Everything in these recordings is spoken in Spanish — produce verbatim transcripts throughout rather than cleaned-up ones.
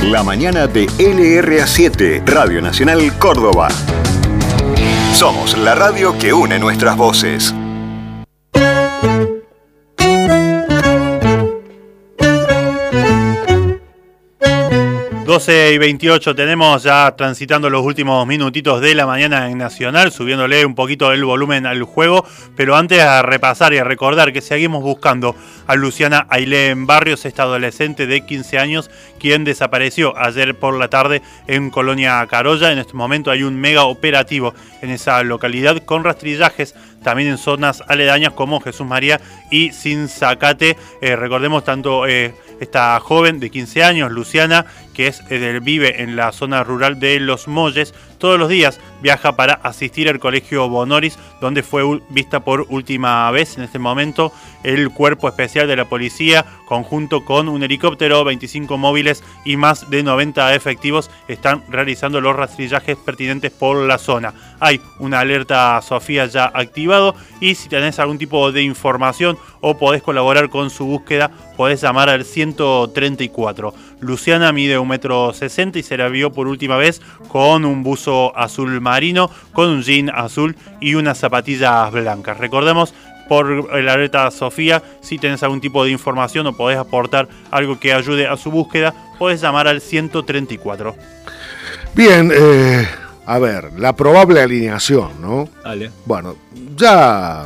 La mañana de L R A siete, Radio Nacional Córdoba. Somos la radio que une nuestras voces. doce y veintiocho, tenemos ya transitando los últimos minutitos de la mañana en Nacional, subiéndole un poquito el volumen al juego, pero antes a repasar y a recordar que seguimos buscando a Luciana Ailén Barrios, esta adolescente de quince años, quien desapareció ayer por la tarde en Colonia Carolla. En este momento hay un mega operativo en esa localidad con rastrillajes también en zonas aledañas como Jesús María y Sinzacate. Eh, recordemos tanto eh, esta joven de quince años, Luciana, que es eh, vive en la zona rural de Los Molles, todos los días viaja para asistir al colegio Bonoris, donde fue vista por última vez. En este momento el cuerpo especial de la policía, conjunto con un helicóptero, veinticinco móviles y más de noventa efectivos, están realizando los rastrillajes pertinentes por la zona. Hay una alerta Sofía ya activado, y si tenés algún tipo de información o podés colaborar con su búsqueda, podés llamar al ciento treinta y cuatro. Luciana mide un metro sesenta y se la vio por última vez con un buzo azul marino, con un jean azul y unas zapatillas blancas. Recordemos, por la alerta Sofía, si tenés algún tipo de información o podés aportar algo que ayude a su búsqueda, podés llamar al ciento treinta y cuatro. Bien, eh, a ver, la probable alineación, ¿no? Dale. Bueno, ya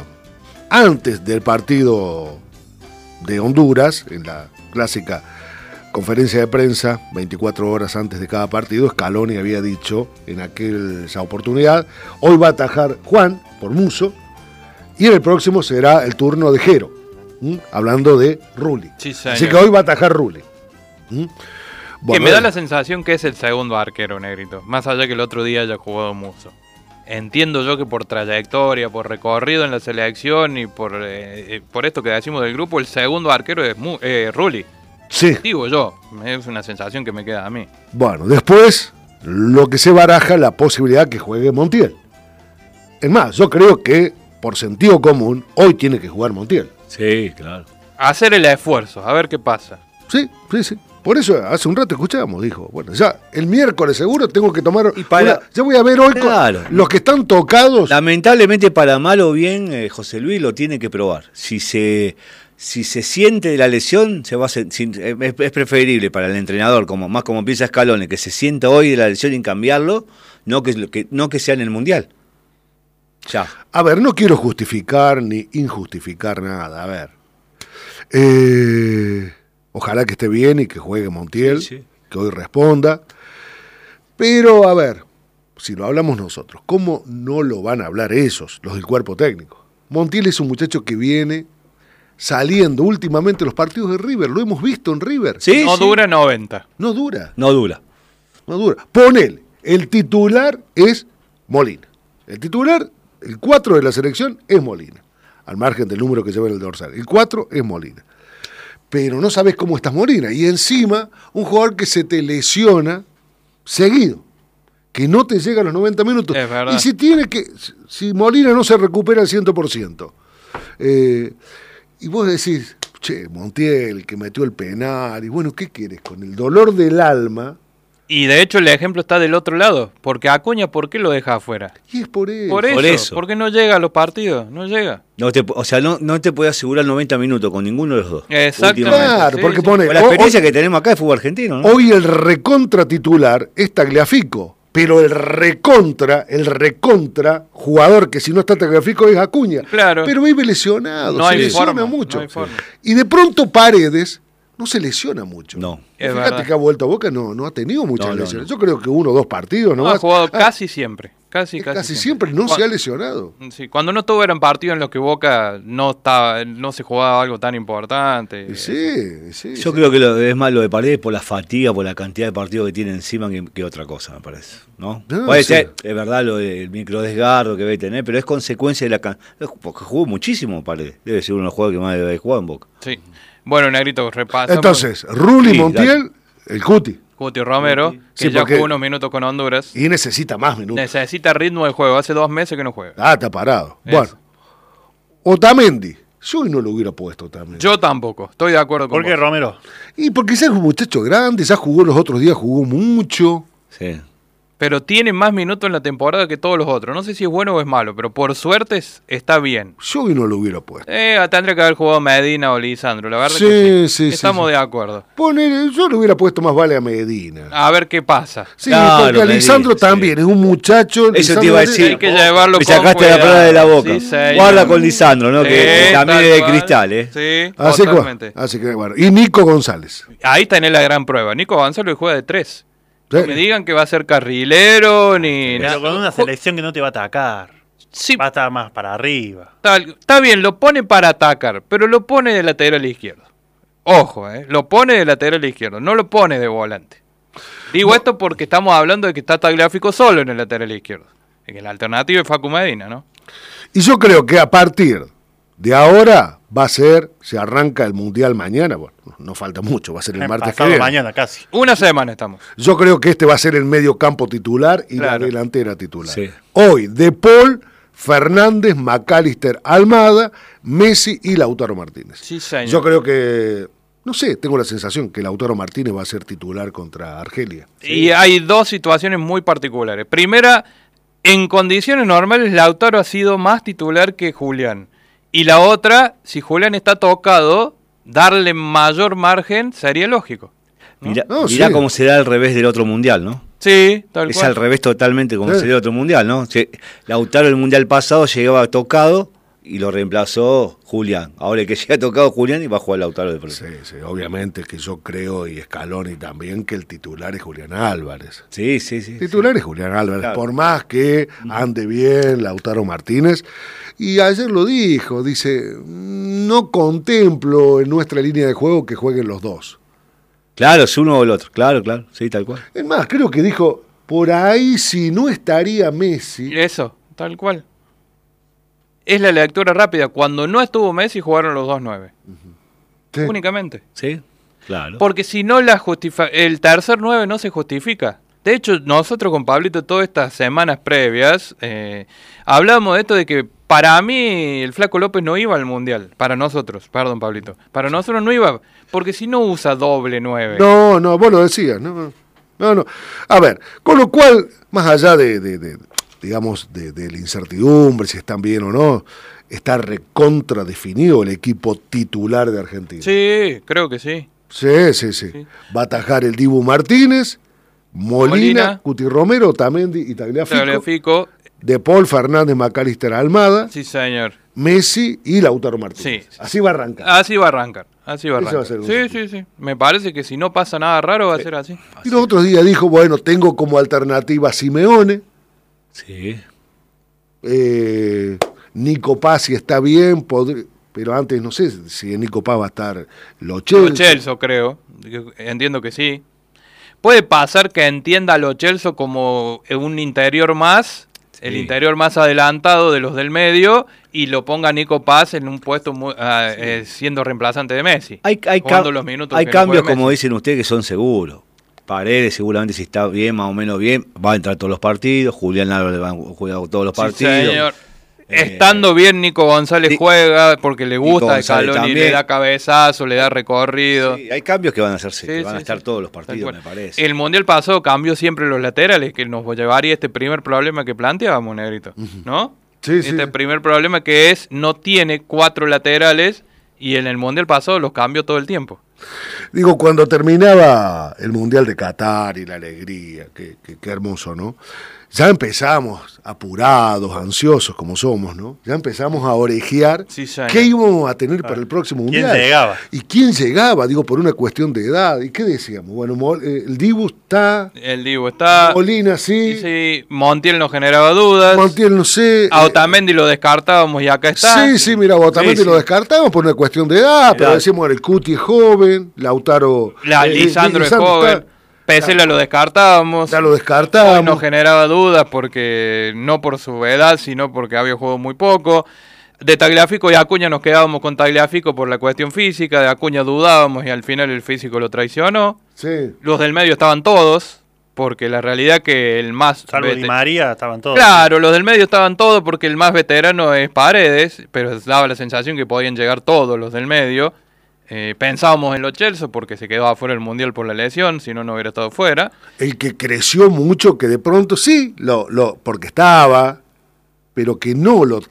antes del partido de Honduras, en la clásica conferencia de prensa, veinticuatro horas antes de cada partido, Scaloni había dicho en aquella oportunidad: hoy va a atajar Juan por Musso, y en el próximo será el turno de Jero, ¿m? Hablando de Rulli. Sí, señor. Así que hoy va a atajar Rulli. ¿m? Bueno, que me da la sensación que es el segundo arquero, Negrito, más allá que el otro día haya jugado Musso. Entiendo yo que por trayectoria, por recorrido en la selección y por, eh, por esto que decimos del grupo, el segundo arquero es Mu- eh, Rulli. Sí. Digo yo, es una sensación que me queda a mí. Bueno, después lo que se baraja la posibilidad que juegue Montiel. Es más, yo creo que por sentido común hoy tiene que jugar Montiel. Sí, claro. Hacer el esfuerzo, a ver qué pasa. Sí, sí, sí. Por eso hace un rato escuchábamos, dijo, bueno, ya el miércoles seguro tengo que tomar Y para- una, ya voy a ver hoy Claro. con los que están tocados. Lamentablemente, para mal o bien, eh, José Luis lo tiene que probar. Si se si se siente la lesión, se va a sen- sin- es, es preferible para el entrenador, como más como piensa Scaloni, que se sienta hoy de la lesión y cambiarlo, no que, que no que sea en el Mundial. Ya. A ver, no quiero justificar ni injustificar nada, a ver. Eh, ojalá que esté bien y que juegue Montiel, Sí, sí. que hoy responda. Pero, a ver, si lo hablamos nosotros, ¿cómo no lo van a hablar esos, los del cuerpo técnico? Montiel es un muchacho que viene saliendo últimamente los partidos de River, lo hemos visto en River. Sí, no sí. dura noventa. No dura, No dura. no dura. Ponele, el titular es Molina. El titular, el cuatro de la selección es Molina, al margen del número que lleva en el dorsal. El cuatro es Molina. Pero no sabes cómo estás Molina. Y encima, un jugador que se te lesiona seguido, que no te llega a los noventa minutos. Es verdad. Y si tiene que, si Molina no se recupera al cien por ciento, eh, y vos decís, che, Montiel, que metió el penal, y bueno, ¿qué quieres? Con el dolor del alma, Y de hecho el ejemplo está del otro lado, porque Acuña, ¿por qué lo deja afuera? y es por eso. Por eso, Por eso. porque no llega a los partidos, no llega. No te, o sea, no, no te puede asegurar noventa minutos con ninguno de los dos. Exactamente. Últimamente. Claro, Sí, porque sí. pone, Con la hoy- experiencia que tenemos acá de fútbol argentino, ¿no? hoy el recontra titular es Tagliafico, pero el recontra, el recontra jugador que si no está Tagliafico es Acuña. Claro. Pero vive lesionado, No se hay lesiona forma, mucho. no hay forma. Y de pronto Paredes no se lesiona mucho. No. Es Fíjate verdad. que ha vuelto a Boca, no, no ha tenido muchas No, no, lesiones. no. Yo creo que uno o dos partidos, ¿no? No, ha jugado Ah, casi siempre. Casi, es casi, casi siempre no Cuan- se ha lesionado. Sí, cuando no tuvo eran partidos en los que Boca no estaba, no se jugaba algo tan importante. Y sí, sí. Yo sí. creo que lo, es más lo de Paredes por la fatiga, por la cantidad de partidos que tiene encima que, que otra cosa, me parece. ¿No? No, Puede sí. ser, es verdad, lo del microdesgarro que debe tener, pero es consecuencia de la can- porque jugó muchísimo Paredes. Debe ser uno de los jugadores que más debe haber jugado en Boca. Sí. Bueno, Negrito, repasamos. Entonces, Rulli, Sí, Montiel, el Cuti. Cuti Romero, que Sí, ya porque- jugó unos minutos con Honduras. Y necesita más minutos. Necesita ritmo de juego. Hace dos meses que no juega. Ah, está parado. Eso. Bueno, Otamendi, Yo hoy no lo hubiera puesto también. Yo tampoco, estoy de acuerdo con ¿Por qué, vos. Romero? Y porque ya es un muchacho grande, ya jugó los otros días, jugó mucho. Sí. Pero tiene más minutos en la temporada que todos los otros. No sé si es bueno o es malo, pero por suerte es- está bien. Yo hoy no lo hubiera puesto. Eh, tendría que haber jugado Medina o Lisandro, la verdad Sí, que sí. sí, sí, Estamos sí. de acuerdo. Poner, yo le hubiera puesto más vale a Medina. A ver qué pasa. Sí, Claro, porque Alessandro Medina, también sí. es un muchacho. Eso Lisandro te iba a es- decir. Hay que llevarlo Me con sacaste la cuidado. palabra de la boca. Sí, señor. Guarda con Lisandro, ¿no? Sí, que también tal es de cual. cristal, ¿eh? Sí, Así que, totalmente. bueno, así que bueno. Y Nico González. Ahí tenés la gran prueba. Nico Gonzalo juega de tres. Sí. No me digan que va a ser carrilero ni Pero nada. con una selección que no te va a atacar. Sí, Va a estar más para arriba. está, está bien, lo pone para atacar, pero lo pone de lateral izquierdo. Ojo, eh, lo pone de lateral izquierdo, no lo pone de volante. Digo esto porque estamos hablando de que está Tagliafico solo en el lateral izquierdo. En el alternativo es Facu Medina, ¿no? Y yo creo que a partir de ahora va a ser, se arranca el Mundial mañana, bueno, no falta mucho, va a ser el martes que Pasado viene. mañana casi. Una semana estamos. Yo creo que este va a ser el medio campo titular y Claro. la delantera titular. Sí. Hoy, De Paul, Fernández, McAllister, Almada, Messi y Lautaro Martínez. Sí, señor. Yo creo que, no sé, tengo la sensación que Lautaro Martínez va a ser titular contra Argelia. Y hay dos situaciones muy particulares. Primera, en condiciones normales Lautaro ha sido más titular que Julián. Y la otra, si Julián está tocado, darle mayor margen sería lógico. Mirá, No, mirá sí. cómo será al revés del otro mundial, ¿no? Sí, tal Es cual. al revés totalmente como Sí. sería el otro mundial, ¿no? Se- Lautaro el mundial pasado llegaba tocado y lo reemplazó Julián. Ahora el que llega tocado Julián y va a jugar Lautaro de Sí, próximo. sí, obviamente que yo creo, y Scaloni también, que el titular es Julián Álvarez. Sí, sí, sí. El titular es Julián Álvarez, Claro. por más que ande bien Lautaro Martínez. Y ayer lo dijo, dice, no contemplo en nuestra línea de juego que jueguen los dos. Claro, es uno o el otro. Claro, claro. Sí, tal cual. Es más, creo que dijo, por ahí si no estaría Messi. Eso, tal cual. Es la lectura rápida. Cuando no estuvo Messi jugaron los dos nueve. Sí. Únicamente. Sí, claro. Porque si no, la justifa el tercer nueve no se justifica. De hecho, nosotros con Pablito todas estas semanas previas eh, hablamos de esto de que para mí el Flaco López no iba al Mundial. Para nosotros, perdón Pablito. Para nosotros no iba, porque si no usa doble nueve. No, no, vos lo decías, no, no, no. A ver, con lo cual, más allá de, de, de digamos, de, de la incertidumbre, si están bien o no, está recontra definido el equipo titular de Argentina. Sí, creo que sí. Sí, sí, sí. Sí. Va a atajar el Dibu Martínez, Molina, Molina. Cuti Romero, Tamendi y Tagliafico, Tagliafico, De Paul, Fernández, McAllister, Almada, sí señor. Messi y Lautaro Martínez. Sí. Así va a arrancar. Así va a arrancar. Así va a Ese va a arrancar. ser un Sí, equipo. sí, sí. Me parece que si no pasa nada raro va a ser así. Y los otros días dijo, bueno, tengo como alternativa a Simeone, Sí. eh, Nico Paz si está bien, podr- pero antes no sé si en Nico Paz va a estar Lo Celso. Lo Celso, creo. Entiendo que sí. Puede pasar que entienda a Lo Celso como un interior más, el Sí. interior más adelantado de los del medio, y lo ponga Nico Paz en un puesto muy- ah, eh, siendo reemplazante de Messi. Hay, hay, jugando cam- los minutos hay que no cambios, juegue como Messi. dicen ustedes, que son seguros. Paredes, seguramente, si está bien, más o menos bien, va a entrar todos los partidos. Julián Álvarez va a jugar todos los Sí, partidos. señor. Eh, Estando bien, Nico González sí. juega porque le Nico gusta González Scaloni, le también. da cabezazo, le da recorrido. Sí, hay cambios que van a hacerse, Sí, que van sí, a estar sí. todos los Tal partidos, cual. me parece. El mundial pasado cambió siempre los laterales, que nos llevaría a este primer problema que planteábamos, Negrito, ¿no? Sí, sí. Este primer problema que es, no tiene cuatro laterales y en el mundial pasado los cambió todo el tiempo. Digo, cuando terminaba el Mundial de Qatar y la alegría, qué, qué, qué hermoso, ¿no? Ya empezamos apurados, ansiosos como somos, ¿no? Ya empezamos a orejear Sí, señor. qué íbamos a tener para el próximo ¿Quién Mundial. llegaba? ¿Y quién llegaba? Digo, por una cuestión de edad. ¿Y qué decíamos? Bueno, Mo- eh, el Dibu está, El Divo está... Molina sí, Sí, Montiel nos generaba dudas. Montiel no sé. A eh, Otamendi lo descartábamos y acá está. Sí, sí, mira, Otamendi Sí, lo sí. descartamos por una cuestión de edad, pero Edad. decimos, bueno, el Cuti es joven, Lautaro... La, eh, Lisandro es Lisandro joven. está- Pesela lo descartábamos. ya lo Hoy descartamos. nos generaba dudas porque no por su edad, sino porque había jugado muy poco. De Tagliafico y Acuña nos quedábamos con Tagliafico por la cuestión física, de Acuña dudábamos y al final el físico lo traicionó. Sí. Los del medio estaban todos, porque la realidad que el más... Salvo vete- Di María, estaban todos. Claro, los del medio estaban todos porque el más veterano es Paredes, pero daba la sensación que podían llegar todos los del medio. Eh, pensábamos en Lo Celso porque se quedó afuera del Mundial por la lesión, si no, no hubiera estado fuera. El que creció mucho, que de pronto sí, lo, lo, porque estaba, pero que no lo...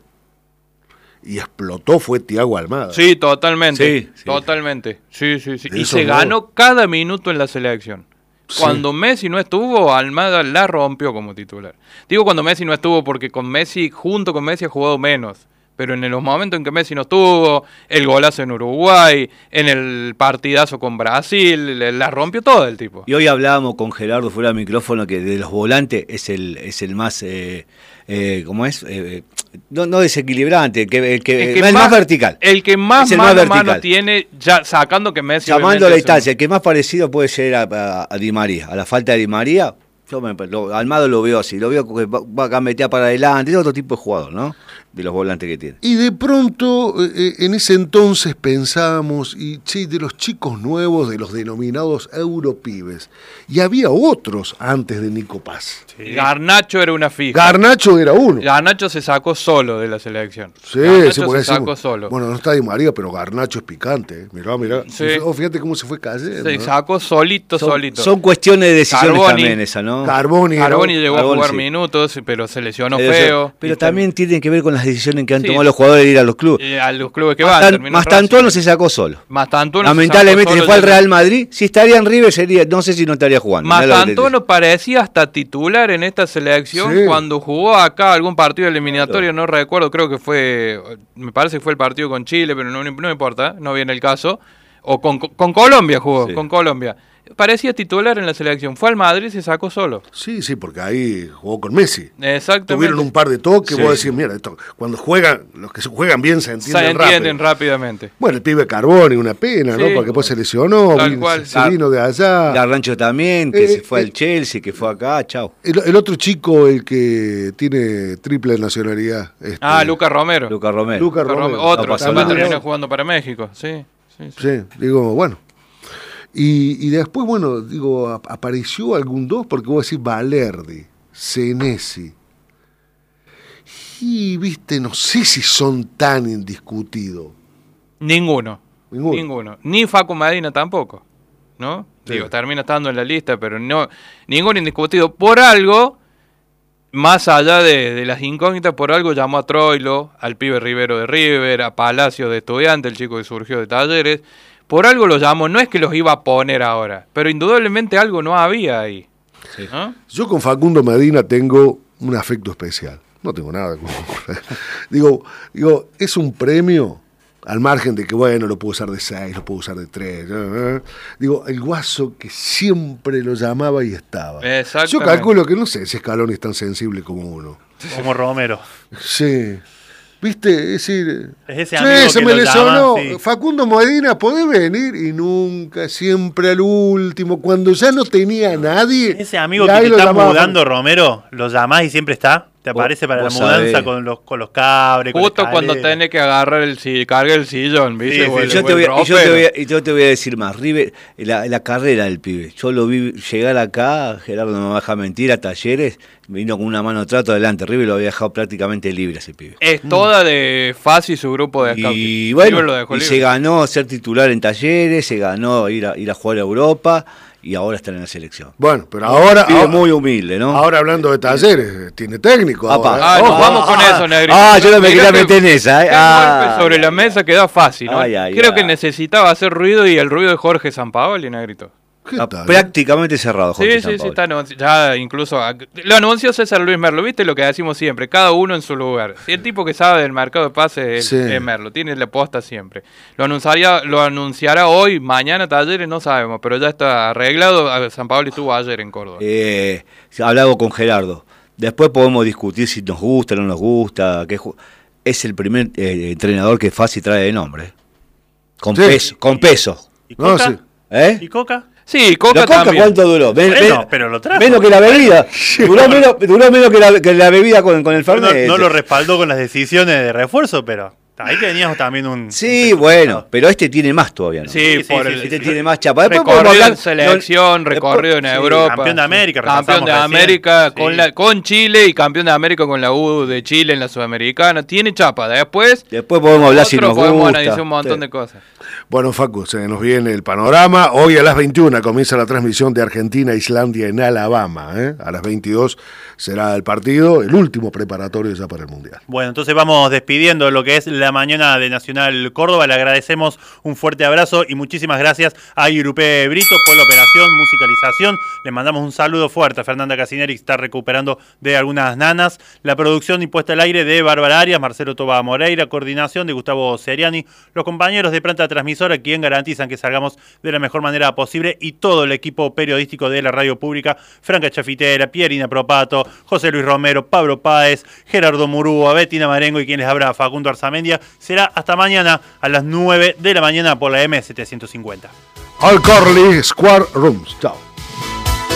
Y explotó fue Thiago Almada. Sí, totalmente, Sí, sí. totalmente. Sí, sí, sí. De Y esos se dos. ganó cada minuto en la selección. Sí. Cuando Messi no estuvo, Almada la rompió como titular. Digo cuando Messi no estuvo porque con Messi, junto con Messi ha jugado menos. Pero en los momentos en que Messi no estuvo, el golazo en Uruguay, en el partidazo con Brasil, le- la rompió todo el tipo. Y hoy hablábamos con Gerardo fuera del micrófono que de los volantes es el es el más, eh, eh, ¿cómo es? Eh, no, no desequilibrante, que, el, que, El que el más, vertical. El que más Es el mano más a mano vertical. tiene, ya sacando que Messi... Llamando obviamente a la es un- distancia, el que más parecido puede ser a, a- a Di María, a la falta de Di María. Yo me, lo, Almada lo veo así, lo veo que va, va a gambetear para adelante, es otro tipo de jugador, ¿no? De los volantes que tiene. Y de pronto, eh, en ese entonces pensábamos, y sí, de los chicos nuevos, de los denominados europibes. Y había otros antes de Nico Paz. Sí. Garnacho era una fija. Garnacho era uno. Garnacho se sacó solo de la selección. Sí, Garnacho sí, porque se sacó decimos, solo. bueno, no está Di María, pero Garnacho es picante. ¿eh? Mirá, mirá. Sí. Oh, fíjate cómo se fue cayendo. se ¿no? sacó solito, Son, solito. son cuestiones de decisiones Carboni. también esa, ¿no? Carboni. ¿no? Carboni llegó Carboni, a jugar sí. minutos, pero se lesionó Pero, feo. pero Y también tiene que ver con las decisiones que han Sí. tomado los jugadores de ir a los clubes. eh, a los clubes que Más, van. tan, terminó más Racing. Tantuono se sacó solo. Mastantuono se Lamentablemente sacó se solo fue al ya- Real Madrid. Si estaría en River sería, no sé si no estaría jugando. Mirá lo que te Mastantuono parecía hasta titular en esta selección Sí. cuando jugó acá algún partido eliminatorio, no recuerdo, creo que fue, me parece que fue el partido con Chile, pero no, no me importa, no viene el caso. O con, con Colombia jugó, Sí. con Colombia. Parecía titular en la selección. Fue al Madrid y se sacó solo. Sí, sí, porque ahí jugó con Messi. Exactamente. Tuvieron un par de toques, Sí. vos decís, mira, esto, cuando juegan, los que se juegan bien se Se entienden, entienden rápido. rápidamente. Bueno, el pibe Carboni, una pena, ¿no? Sí. Porque después se lesionó, Tal vino- cual. se, se vino de allá. Garrancho también, que Eh, se fue eh. al Chelsea, que fue acá, chao. El, el otro chico, el que tiene triple nacionalidad. este, Ah, Lucas Romero. Lucas Romero. Lucas Lucas Romero. Romero. Otro, No que pasó va a nada. terminar jugando para México. Sí, sí, sí. Sí, digo, bueno. Y, y después, bueno, digo, ap- apareció algún dos, porque vos decís Valerdi, Senesi. Y, viste, no sé si son tan indiscutidos. Ninguno. Ninguno. Ninguno. Ni Facu Medina tampoco. ¿No? Sí. Digo, termina estando en la lista, pero no. Ningún indiscutido. Por algo, más allá de, de las incógnitas, por algo llamó a Troilo, al pibe Rivero de River, a Palacio de Estudiante, el chico que surgió de Talleres. Por algo lo llamó. No es que los iba a poner ahora, pero indudablemente algo no había ahí. ¿No? Yo con Facundo Medina tengo un afecto especial. No tengo nada. con- digo, digo, es un premio al margen de que, bueno, lo puedo usar de seis, lo puedo usar de tres. ¿eh? Digo, el Guaso que siempre lo llamaba y estaba. Exactamente. Yo calculo que no sé si Scaloni es tan sensible como uno. Como Romero. Sí. ¿Viste? Es decir, Es ese "Che, amigo se que me lo lesionó. llama, sí. Facundo Medina, ¿podés venir? Y nunca, siempre al último, cuando ya no tenía a nadie. Ese amigo y que ahí te lo está llamaba. mudando, Romero, lo llamás y siempre está. Te Vos- aparece para la vos mudanza sabés. con los, con los cabres. con la Justo cuando escalera. tenés que agarrar el si- carga el sillón, ¿viste? Sí, sí, O el- sí. Yo o te, el voy, a- y yo te ropero. voy a, y yo te voy a decir más, River, la, la carrera del pibe, yo lo vi llegar acá, Gerardo no me deja mentir, a Talleres, vino con una mano de trato adelante, River lo había dejado prácticamente libre ese pibe. Es toda de Fasi su grupo de scouting. Y bueno, River lo dejó y libre. se ganó ser titular en Talleres, se ganó ir a, ir a jugar a Europa y ahora está en la selección. Bueno, pero ahora, Pibe ahora, muy humilde, ¿no? ahora hablando de Talleres, tiene técnico. Apa. ahora, Ah, ¿eh? nos Ojo. vamos con ah, eso, Negrito. ah, yo no me Mirá quería que- meter en esa, ¿eh? qué Ah, golpe sobre la mesa queda fácil, ¿no? Ay, ay, Creo ay. que necesitaba hacer ruido y el ruido de Jorge Sampaoli, Negrito. ¿Qué Está tal? prácticamente cerrado, Jorge Sí, sí, sí, Sampaoli. está anunci- ya incluso ah, lo anunció César Luis Merlo, ¿viste lo que decimos siempre? Cada uno en su lugar. Si el tipo que sabe del mercado de pases es, Sí. es Merlo, tiene la posta siempre. Lo anunciaría, lo anunciará hoy, mañana, Talleres, no sabemos, pero ya está arreglado. Ah, Sampaoli estuvo ayer en Córdoba. Eh, hablaba con Gerardo. Después podemos discutir si nos gusta o no nos gusta. Qué ju- es el primer eh, entrenador que fácil trae de nombre. ¿eh? Con Sí. peso, con peso. ¿Y No, Coca? sí. ¿Eh? ¿Y Coca? Sí, Coca ¿La Coca también. cuánto duró? Men- Bueno, men- pero lo trajo. Menos que la bebida. Duró menos, duró menos que, la, que la bebida con, con el No, Fernet. no lo respaldó con las decisiones de refuerzo, pero Ahí teníamos también un... Sí, un bueno, pero este tiene más todavía, ¿no? Sí, Sí, por sí, el, sí, Este sí. tiene más chapa. Después podemos recorrido hablar- en selección, no, recorrido después- en sí, Europa. campeón de América, Campeón repasamos de recién. América Sí. con, la, con Chile y campeón de América con la U de Chile en la Sudamericana. Tiene chapa. Después, Después podemos hablar si otro nos podemos gusta. analizar un montón Sí. de cosas. Bueno, Facu, se nos viene el panorama. Hoy a las veintiuna comienza la transmisión de Argentina-Islandia en Alabama. ¿eh? A las veintidós será el partido, el último preparatorio ya para el Mundial. Bueno, entonces vamos despidiendo lo que es la mañana de Nacional Córdoba. Le agradecemos un fuerte abrazo y muchísimas gracias a Irupé Brito por la operación, musicalización. Le mandamos un saludo fuerte a Fernanda Casineri, que está recuperando de algunas nanas. La producción y puesta al aire de Bárbara Arias, Marcelo Toba Moreira, coordinación de Gustavo Seriani, los compañeros de planta transmisora, quien garantizan que salgamos de la mejor manera posible, y todo el equipo periodístico de la radio pública, Franca Chafitera, Pierina Propato, José Luis Romero, Pablo Páez, Gerardo Murúa, Betina Marengo y quien les habla, Facundo Arzamendia. Será hasta mañana a las nueve de la mañana por la M setecientos cincuenta. Al Corley Square Rooms. Chao.